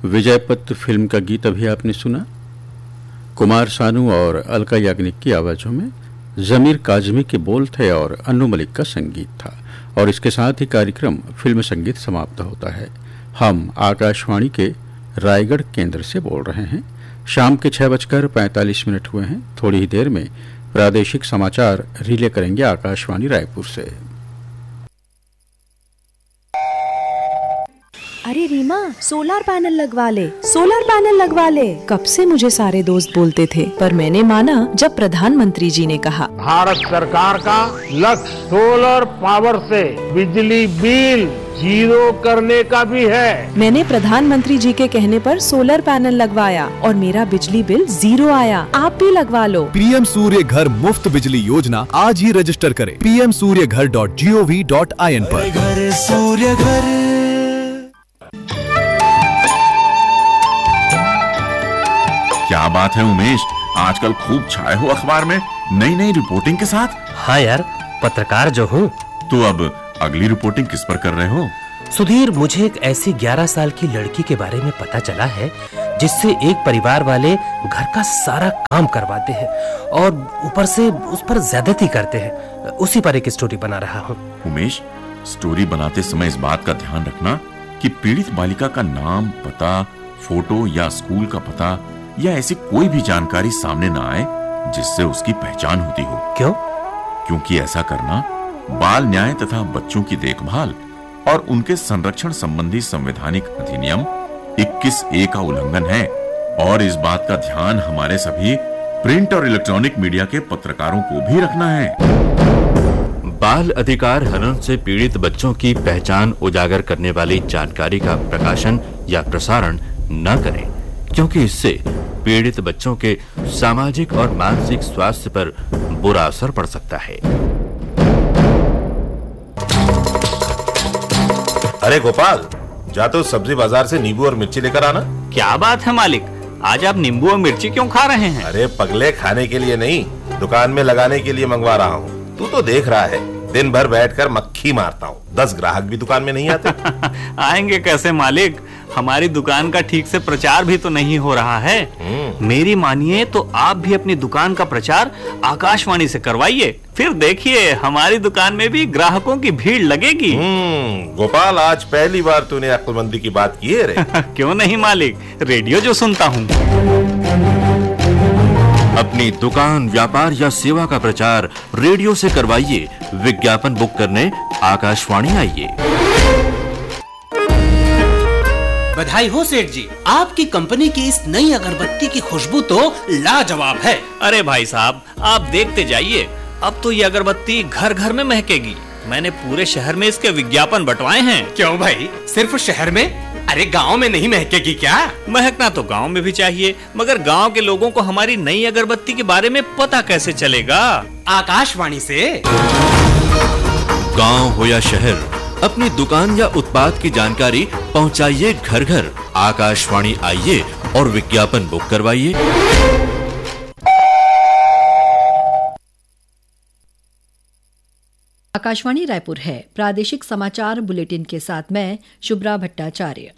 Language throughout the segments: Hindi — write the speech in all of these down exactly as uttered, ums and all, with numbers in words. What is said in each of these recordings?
विजयपत फिल्म का गीत अभी आपने सुना। कुमार सानू और अलका याग्निक की आवाज़ों में ज़मीर काज़मी के बोल थे और अन्नू मलिक का संगीत था। और इसके साथ ही कार्यक्रम फिल्म संगीत समाप्त होता है। हम आकाशवाणी के रायगढ़ केंद्र से बोल रहे हैं। शाम के छह बजकर पैंतालीस मिनट हुए हैं। थोड़ी ही देर में प्रादेशिक समाचार रिले करेंगे आकाशवाणी रायपुर से। अरे रीमा, सोलर पैनल लगवा ले, सोलर पैनल लगवा ले। कब से मुझे सारे दोस्त बोलते थे, पर मैंने माना जब प्रधानमंत्री जी ने कहा। भारत सरकार का लक्ष्य सोलर पावर से बिजली बिल जीरो करने का भी है। मैंने प्रधानमंत्री जी के कहने पर सोलर पैनल लगवाया और मेरा बिजली बिल जीरो आया। आप भी लगवा लो। पीएम सूर्य घर मुफ्त बिजली योजना आज ही रजिस्टर करें पी एम सूर्य घर dot G O V dot I N पर। घर सूर्य घर। क्या बात है उमेश, आजकल खूब छाए हो अखबार में नई नई रिपोर्टिंग के साथ। हाँ यार, पत्रकार जो हूँ। तो अब अगली रिपोर्टिंग किस पर कर रहे हो? सुधीर, मुझे एक ऐसी ग्यारह साल की लड़की के बारे में पता चला है जिससे एक परिवार वाले घर का सारा काम करवाते हैं और ऊपर से उस पर ज्यादती करते हैं। उसी पर एक स्टोरी बना रहा हूँ। उमेश, स्टोरी बनाते समय इस बात का ध्यान रखना कि पीड़ित बालिका का नाम, पता, फोटो या स्कूल का पता या ऐसी कोई भी जानकारी सामने न आए जिससे उसकी पहचान होती हो। क्यों? क्योंकि ऐसा करना बाल न्याय तथा बच्चों की देखभाल और उनके संरक्षण संबंधी संवैधानिक अधिनियम इक्कीस ए का उल्लंघन है। और इस बात का ध्यान हमारे सभी प्रिंट और इलेक्ट्रॉनिक मीडिया के पत्रकारों को भी रखना है। बाल अधिकार हनन से पीड़ित बच्चों की पहचान उजागर करने वाली जानकारी का प्रकाशन या प्रसारण न करें, क्योंकि इससे पीड़ित बच्चों के सामाजिक और मानसिक स्वास्थ्य पर बुरा असर पड़ सकता है। अरे गोपाल, जा तो सब्जी बाजार से नींबू और मिर्ची लेकर आना। क्या बात है मालिक, आज आप नींबू और मिर्ची क्यों खा रहे हैं? अरे पगले, खाने के लिए नहीं, दुकान में लगाने के लिए मंगवा रहा हूँ। तू तो देख रहा है, दिन भर बैठकर मक्खी मारता हूँ, दस ग्राहक भी दुकान में नहीं आते। आएंगे कैसे मालिक, हमारी दुकान का ठीक से प्रचार भी तो नहीं हो रहा है। मेरी मानिए तो आप भी अपनी दुकान का प्रचार आकाशवाणी से करवाइए, फिर देखिए हमारी दुकान में भी ग्राहकों की भीड़ लगेगी। गोपाल, आज पहली बार तूने अक्लमंदी की बात की है रे। क्यों नहीं मालिक, रेडियो जो सुनता हूँ। अपनी दुकान, व्यापार या सेवा का प्रचार रेडियो से करवाइए। विज्ञापन बुक करने आकाशवाणी आइए। बधाई हो सेठ जी, आपकी कंपनी की इस नई अगरबत्ती की खुशबू तो लाजवाब है। अरे भाई साहब, आप देखते जाइए, अब तो ये अगरबत्ती घर घर में महकेगी। मैंने पूरे शहर में इसके विज्ञापन बंटवाए हैं। क्यों भाई, सिर्फ शहर में? अरे गांव में नहीं महकेगी क्या? महकना तो गांव में भी चाहिए, मगर गांव के लोगों को हमारी नई अगरबत्ती के बारे में पता कैसे चलेगा? आकाशवाणी से। गांव हो या शहर, अपनी दुकान या उत्पाद की जानकारी पहुंचाइए घर घर। आकाशवाणी आइए और विज्ञापन बुक करवाइए। आकाशवाणी रायपुर है। प्रादेशिक समाचार बुलेटिन के साथ मैं शुभ्रा भट्टाचार्य।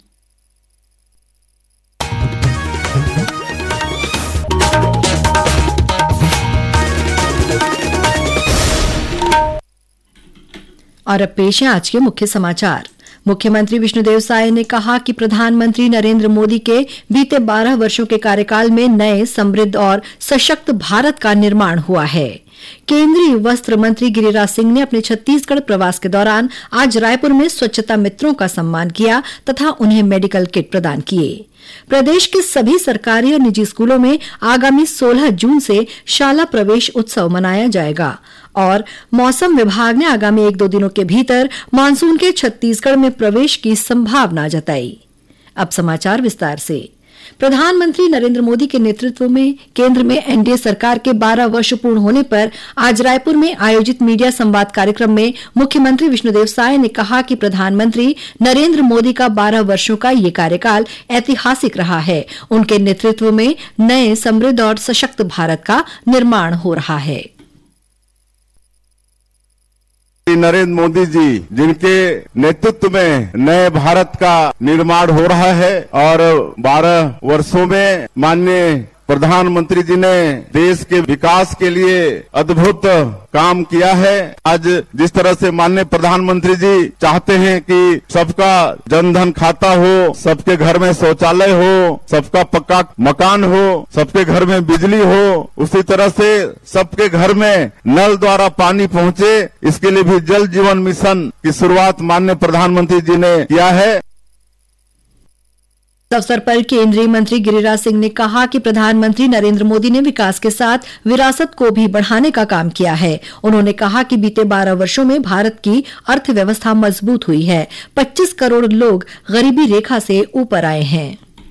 और अब पेश है आज के मुख्य समाचार। मुख्यमंत्री विष्णुदेव साय ने कहा कि प्रधानमंत्री नरेंद्र मोदी के बीते बारह वर्षों के कार्यकाल में नए, समृद्ध और सशक्त भारत का निर्माण हुआ है। केंद्रीय वस्त्र मंत्री गिरिराज सिंह ने अपने छत्तीसगढ़ प्रवास के दौरान आज रायपुर में स्वच्छता मित्रों का सम्मान किया तथा उन्हें मेडिकल किट प्रदान किए। प्रदेश के सभी सरकारी और निजी स्कूलों में आगामी सोलह जून से शाला प्रवेश उत्सव मनाया जाएगा और मौसम विभाग ने आगामी एक दो दिनों के भीतर मानसून के छत्तीसगढ़ में प्रवेश की संभावना जताई। अब समाचार विस्तार से। प्रधानमंत्री नरेंद्र मोदी के नेतृत्व में केंद्र में एनडीए सरकार के बारह वर्ष पूर्ण होने पर आज रायपुर में आयोजित मीडिया संवाद कार्यक्रम में मुख्यमंत्री विष्णुदेव साय ने कहा कि प्रधानमंत्री नरेंद्र मोदी का बारह वर्षों का ये कार्यकाल ऐतिहासिक रहा है। उनके नेतृत्व में नए, समृद्ध और सशक्त भारत का निर्माण हो रहा है। नरेंद्र मोदी जी जिनके नेतृत्व में नए भारत का निर्माण हो रहा है और बारह वर्षों में माननीय प्रधानमंत्री जी ने देश के विकास के लिए अद्भुत काम किया है। आज जिस तरह से माननीय प्रधानमंत्री जी चाहते हैं कि सबका जनधन खाता हो, सबके घर में शौचालय हो, सबका पक्का मकान हो, सबके घर में बिजली हो, उसी तरह से सबके घर में नल द्वारा पानी पहुंचे, इसके लिए भी जल जीवन मिशन की शुरुआत माननीय प्रधानमंत्री जी ने किया है। इस अवसर पर केंद्रीय मंत्री गिरिराज सिंह ने कहा कि प्रधानमंत्री नरेंद्र मोदी ने विकास के साथ विरासत को भी बढ़ाने का काम किया है। उन्होंने कहा कि बीते बारह वर्षों में भारत की अर्थव्यवस्था मजबूत हुई है। पच्चीस करोड़ लोग गरीबी रेखा से ऊपर आए हैं।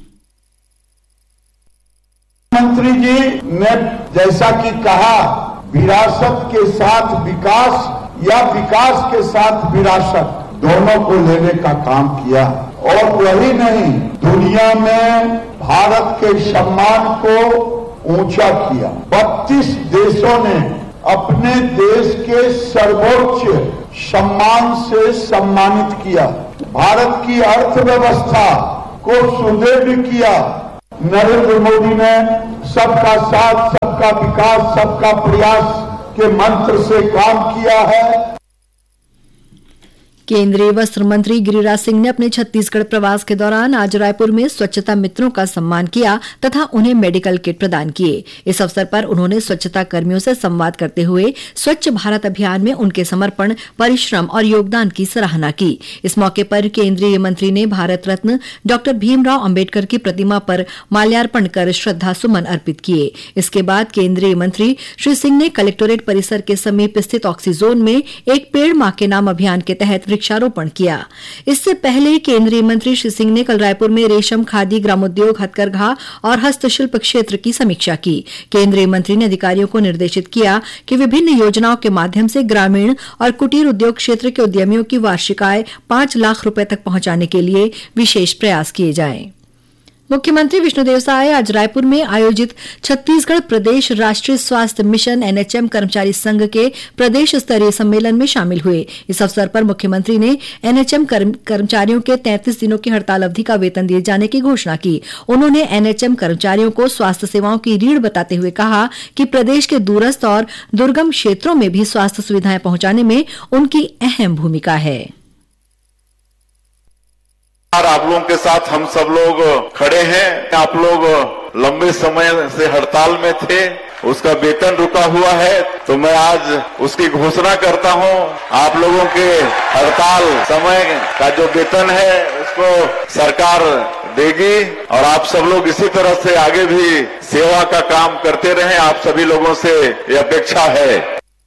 मंत्री जी ने जैसा कि कहा, विरासत के साथ विकास या विकास के साथ विरासत दोनों को लेने का काम किया और वही नहीं, दुनिया में भारत के सम्मान को ऊंचा किया। बत्तीस देशों ने अपने देश के सर्वोच्च सम्मान से सम्मानित किया। भारत की अर्थव्यवस्था को सुदृढ़ किया। नरेंद्र मोदी ने सबका साथ, सबका विकास, सबका प्रयास के मंत्र से काम किया है। केंद्रीय वस्त्र मंत्री गिरिराज सिंह ने अपने छत्तीसगढ़ प्रवास के दौरान आज रायपुर में स्वच्छता मित्रों का सम्मान किया तथा उन्हें मेडिकल किट प्रदान किए। इस अवसर पर उन्होंने स्वच्छता कर्मियों से संवाद करते हुए स्वच्छ भारत अभियान में उनके समर्पण, परिश्रम और योगदान की सराहना की। इस मौके पर केंद्रीय मंत्री ने भारत रत्न डॉक्टर भीमराव अंबेडकर की प्रतिमा पर माल्यार्पण कर श्रद्धा सुमन अर्पित किए। इसके बाद केंद्रीय मंत्री श्री सिंह ने कलेक्टोरेट परिसर के समीप स्थित ऑक्सीजोन में एक पेड़ मां के नाम अभियान के तहत वृक्षारोपण किया। इससे पहले केंद्रीय मंत्री श्री सिंह ने कल रायपुर में रेशम, खादी, ग्रामोद्योग, हथकरघा और हस्तशिल्प क्षेत्र की समीक्षा की। केंद्रीय मंत्री ने अधिकारियों को निर्देशित किया कि विभिन्न योजनाओं के माध्यम से ग्रामीण और कुटीर उद्योग क्षेत्र के उद्यमियों की वार्षिक आय पांच लाख रुपए तक पहुंचाने के लिए विशेष प्रयास किए जाएं। मुख्यमंत्री विष्णुदेव साय आज रायपुर में आयोजित छत्तीसगढ़ प्रदेश राष्ट्रीय स्वास्थ्य मिशन एनएचएम कर्मचारी संघ के प्रदेश स्तरीय सम्मेलन में शामिल हुए। इस अवसर पर मुख्यमंत्री ने एनएचएम कर्मचारियों के तैंतीस दिनों की हड़ताल अवधि का वेतन दिए जाने की घोषणा की। उन्होंने एनएचएम कर्मचारियों को स्वास्थ्य सेवाओं की रीढ़ बताते हुए कहा कि प्रदेश के दूरस्थ और दुर्गम क्षेत्रों में भी स्वास्थ्य सुविधाएं पहुंचाने में उनकी अहम भूमिका है। आप लोगों के साथ हम सब लोग खड़े हैं। आप लोग लंबे समय से हड़ताल में थे, उसका वेतन रुका हुआ है, तो मैं आज उसकी घोषणा करता हूं। आप लोगों के हड़ताल समय का जो वेतन है उसको सरकार देगी और आप सब लोग इसी तरह से आगे भी सेवा का काम करते रहें। आप सभी लोगों से ये अपेक्षा है।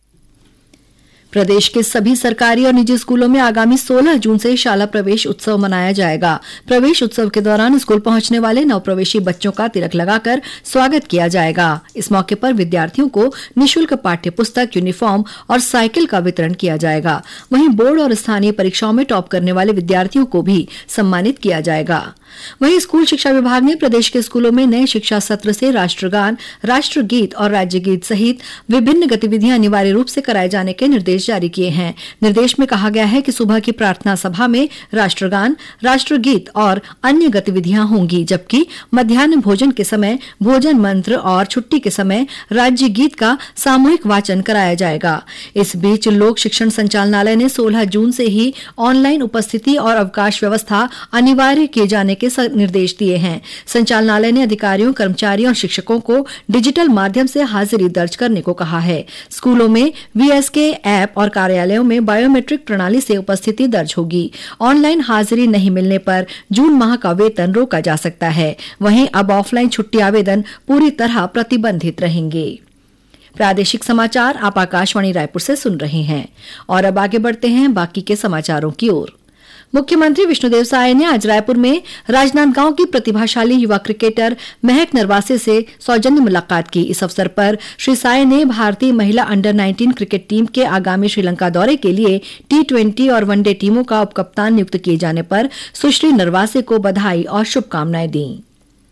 प्रदेश के सभी सरकारी और निजी स्कूलों में आगामी सोलह जून से शाला प्रवेश उत्सव मनाया जाएगा। प्रवेश उत्सव के दौरान स्कूल पहुंचने वाले नवप्रवेशी बच्चों का तिलक लगाकर स्वागत किया जाएगा। इस मौके पर विद्यार्थियों को निःशुल्क पाठ्य पुस्तक, यूनिफॉर्म और साइकिल का वितरण किया जाएगा। वहीं बोर्ड और स्थानीय परीक्षाओं में टॉप करने वाले विद्यार्थियों को भी सम्मानित किया जाएगा। वहीं स्कूल शिक्षा विभाग ने प्रदेश के स्कूलों में नए शिक्षा सत्र से राष्ट्रगान, राष्ट्रगीत और राज्यगीत सहित विभिन्न गतिविधियां अनिवार्य रूप से कराए जाने के निर्देश जारी किए हैं। निर्देश में कहा गया है कि सुबह की प्रार्थना सभा में राष्ट्रगान, राष्ट्रगीत और अन्य गतिविधियां होंगी, जबकि मध्याह्न भोजन के समय भोजन मंत्र और छुट्टी के समय राज्य गीत का सामूहिक वाचन कराया जाएगा। इस बीच लोक शिक्षण संचालनालय ने सोलह जून से ही ऑनलाइन उपस्थिति और अवकाश व्यवस्था अनिवार्य किए जाने के निर्देश दिए हैं। संचालनालय ने अधिकारियों, कर्मचारियों और शिक्षकों को डिजिटल माध्यम से हाजिरी दर्ज करने को कहा है। स्कूलों में वीएसके ऐप और कार्यालयों में बायोमेट्रिक प्रणाली से उपस्थिति दर्ज होगी। ऑनलाइन हाजिरी नहीं मिलने पर जून माह का वेतन रोका जा सकता है। वहीं अब ऑफलाइन छुट्टी आवेदन पूरी तरह प्रतिबंधित रहेंगे। प्रादेशिक समाचार आप आकाशवाणी रायपुर से सुन रहे हैं और अब आगे बढ़ते हैं बाकी के समाचारों की ओर। मुख्यमंत्री विष्णुदेव साय ने आज रायपुर में राजनांदगांव की प्रतिभाशाली युवा क्रिकेटर महक नरवासे से सौजन्य मुलाकात की। इस अवसर पर श्री साय ने भारतीय महिला अंडर नाइनटीन क्रिकेट टीम के आगामी श्रीलंका दौरे के लिए टी ट्वेंटी और वनडे टीमों का उपकप्तान नियुक्त किए जाने पर सुश्री नरवासे को बधाई और शुभकामनाएं दी।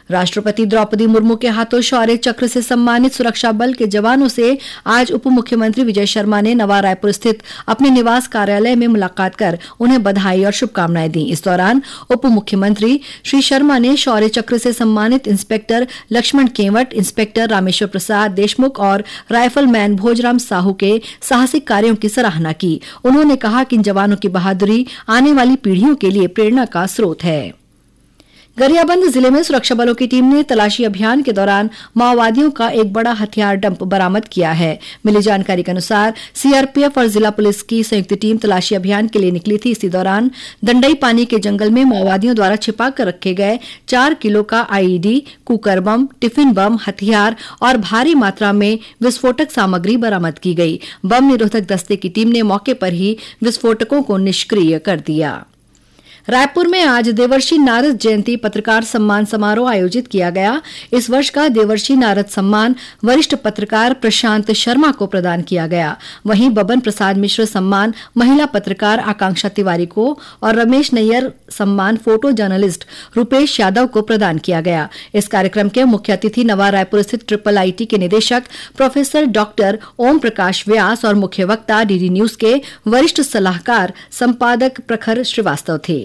राष्ट्रपति द्रौपदी मुर्मू के हाथों शौर्य चक्र से सम्मानित सुरक्षा बल के जवानों से आज उप मुख्यमंत्री विजय शर्मा ने नवा रायपुर स्थित अपने निवास कार्यालय में मुलाकात कर उन्हें बधाई और शुभकामनाएं दी। इस दौरान उप मुख्यमंत्री श्री शर्मा ने शौर्य चक्र से सम्मानित इंस्पेक्टर लक्ष्मण केवट, इंस्पेक्टर रामेश्वर प्रसाद देशमुख और राइफलमैन भोजराम साहू के साहसिक कार्यों की सराहना की। उन्होंने कहा कि इन जवानों की बहादुरी आने वाली पीढ़ियों के लिए प्रेरणा का स्रोत है। गरियाबंद जिले में सुरक्षा बलों की टीम ने तलाशी अभियान के दौरान माओवादियों का एक बड़ा हथियार डंप बरामद किया है। मिली जानकारी के अनुसार सीआरपीएफ और जिला पुलिस की संयुक्त टीम तलाशी अभियान के लिए निकली थी। इसी दौरान दंडई पानी के जंगल में माओवादियों द्वारा छिपा कर रखे गए चार किलो का IED, cooker bomb, tiffin bomb, हथियार और भारी मात्रा में विस्फोटक सामग्री बरामद की गई। बम निरोधक दस्ते की टीम ने मौके पर ही विस्फोटकों को निष्क्रिय कर दिया। रायपुर में आज देवर्षि नारद जयंती पत्रकार सम्मान समारोह आयोजित किया गया। इस वर्ष का देवर्षि नारद सम्मान वरिष्ठ पत्रकार प्रशांत शर्मा को प्रदान किया गया। वहीं बबन प्रसाद मिश्र सम्मान महिला पत्रकार आकांक्षा तिवारी को और रमेश नैयर सम्मान फोटो जर्नलिस्ट रुपेश यादव को प्रदान किया गया। इस कार्यक्रम के मुख्य अतिथि नवा रायपुर स्थित ट्रिपल आईटी के निदेशक प्रोफेसर डॉक्टर ओम प्रकाश व्यास और मुख्य वक्ता डीडी न्यूज के वरिष्ठ सलाहकार संपादक प्रखर श्रीवास्तव थे।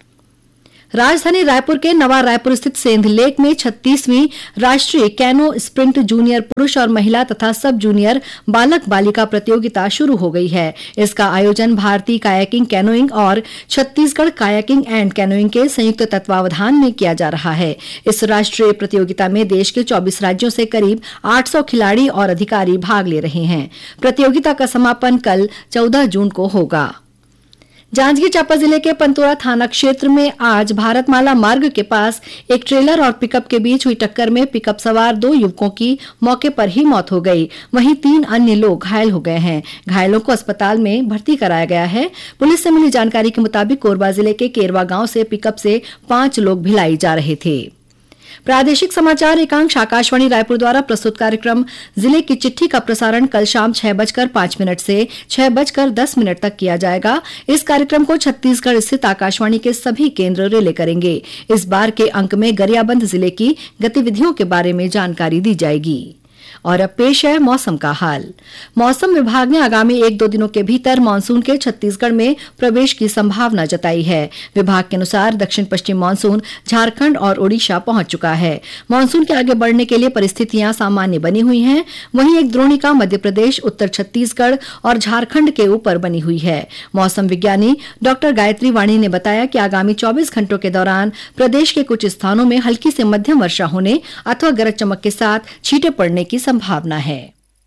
राजधानी रायपुर के नवा रायपुर स्थित सेंध लेक में छत्तीसवीं राष्ट्रीय कैनो स्प्रिंट जूनियर पुरुष और महिला तथा सब जूनियर बालक बालिका प्रतियोगिता शुरू हो गई है। इसका आयोजन भारतीय कायाकिंग कैनोइंग और छत्तीसगढ़ कायाकिंग एंड कैनोइंग के संयुक्त तत्वावधान में किया जा रहा है। इस राष्ट्रीय प्रतियोगिता में देश के चौबीस राज्यों से करीब आठ सौ खिलाड़ी और अधिकारी भाग ले रहे हैं। प्रतियोगिता का समापन कल चौदह जून को होगा। जांजगीर चांपा जिले के पंतोरा थाना क्षेत्र में आज भारतमाला मार्ग के पास एक ट्रेलर और पिकअप के बीच हुई टक्कर में पिकअप सवार दो युवकों की मौके पर ही मौत हो गई। वहीं तीन अन्य लोग घायल हो गए हैं। घायलों को अस्पताल में भर्ती कराया गया है। पुलिस से मिली जानकारी के मुताबिक कोरबा जिले के केरवा गांव से पिकअप से पांच लोग भिलाई जा रहे थे। प्रादेशिक समाचार एकांश आकाशवाणी रायपुर द्वारा प्रस्तुत कार्यक्रम जिले की चिट्ठी का प्रसारण कल शाम छह बजकर पांच मिनट से छह बजकर दस मिनट तक किया जाएगा। इस कार्यक्रम को छत्तीसगढ़ स्थित आकाशवाणी के सभी केंद्र रिले करेंगे। इस बार के अंक में गरियाबंद जिले की गतिविधियों के बारे में जानकारी दी जाएगी। और अब पेश है मौसम का हाल। मौसम विभाग ने आगामी एक दो दिनों के भीतर मानसून के छत्तीसगढ़ में प्रवेश की संभावना जताई है। विभाग के अनुसार दक्षिण पश्चिम मानसून झारखंड और ओडिशा पहुंच चुका है। मानसून के आगे बढ़ने के लिए परिस्थितियां सामान्य बनी हुई हैं। वहीं एक द्रोणिका मध्य प्रदेश, उत्तर छत्तीसगढ़ और झारखंड के ऊपर बनी हुई है। मौसम विज्ञानी डॉक्टर गायत्री वाणी ने बताया कि आगामी चौबीस घंटों के दौरान प्रदेश के कुछ स्थानों में हल्की से मध्यम वर्षा होने अथवा गरज चमक के साथ छींटे पड़ने की संभावना है।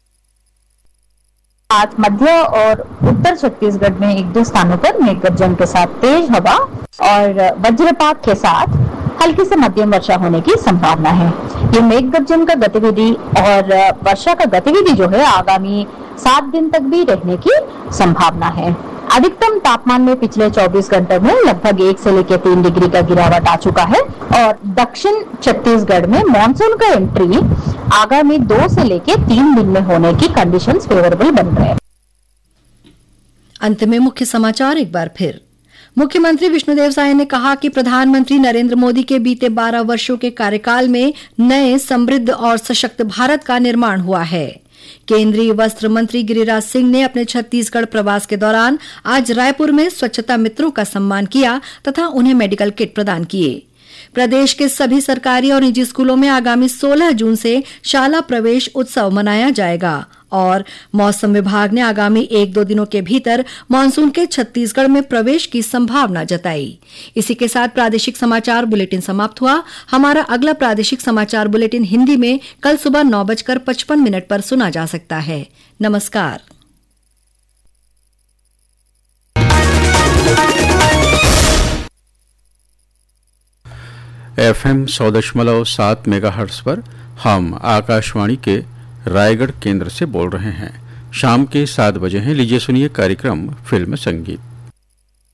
आज मध्य और उत्तर छत्तीसगढ़ में एक दो स्थानों पर मेघ गर्जन के साथ तेज हवा और वज्रपात के साथ हल्की से मध्यम वर्षा होने की संभावना है। ये मेघ गर्जन का गतिविधि और वर्षा का गतिविधि जो है आगामी सात दिन तक भी रहने की संभावना है। अधिकतम तापमान में पिछले चौबीस घंटे में लगभग एक से लेकर तीन डिग्री का गिरावट आ चुका है और दक्षिण छत्तीसगढ़ में मानसून का एंट्री आगामी दो से लेकर तीन दिन में होने की कंडीशंस फेवरेबल बन रहे हैं। अंत में मुख्य समाचार एक बार फिर। मुख्यमंत्री विष्णुदेव साय ने कहा कि प्रधानमंत्री नरेंद्र मोदी के बीते बारह वर्षों के कार्यकाल में नए समृद्ध और सशक्त भारत का निर्माण हुआ है। केंद्रीय वस्त्र मंत्री गिरिराज सिंह ने अपने छत्तीसगढ़ प्रवास के दौरान आज रायपुर में स्वच्छता मित्रों का सम्मान किया तथा उन्हें मेडिकल किट प्रदान किए। प्रदेश के सभी सरकारी और निजी स्कूलों में आगामी सोलह जून से शाला प्रवेश उत्सव मनाया जाएगा और मौसम विभाग ने आगामी एक दो दिनों के भीतर मानसून के छत्तीसगढ़ में प्रवेश की संभावना जताई। इसी के साथ प्रादेशिक समाचार बुलेटिन समाप्त हुआ। हमारा अगला प्रादेशिक समाचार बुलेटिन हिंदी में कल सुबह नौ बजकर पचपन मिनट पर सुना जा सकता है। नमस्कार। एफएम सौ दशमलव सात मेगाहर्ट्ज पर हम आकाशवाणी के रायगढ़ केंद्र से बोल रहे हैं। शाम के सात बजे हैं। लीजिए सुनिए कार्यक्रम फिल्म संगीत।